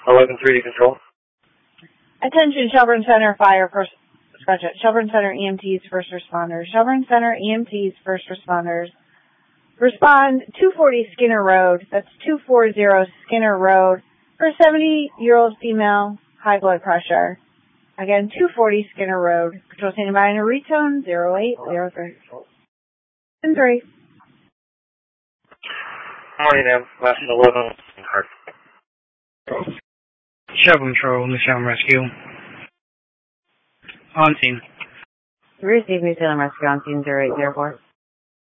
11-3 to control. Attention, Shelburne Center Fire First. Shelburne Center EMTs, first responders. Shelburne Center EMTs, first responders. Respond 240 Skinner Road. That's 240 Skinner Road for a 70-year-old female, high blood pressure. Again, 240 Skinner Road. Control standing by in a retone 0803. And 3. Morning, ma'am. Last 11. Shelburne Patrol, Michelle Rescue. On scene. We received New Salem Rescue on scene 0804.